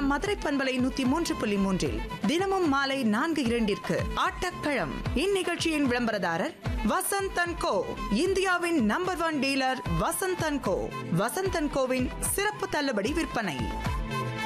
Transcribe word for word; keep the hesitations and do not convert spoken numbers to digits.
நம் மதுரை பண்பலை நூத்தி மூன்று புள்ளி மூன்றில் தினமும் மாலை நான்கு இரண்டிற்கு ஆட்டக்களம். இந்நிகழ்ச்சியின் விளம்பரதாரர் வசந்த் அண்ட் கோ, இந்தியாவின் number one dealer Vasanth and go. Vasanth and CoWIN சிறப்பு தள்ளுபடி விற்பனை.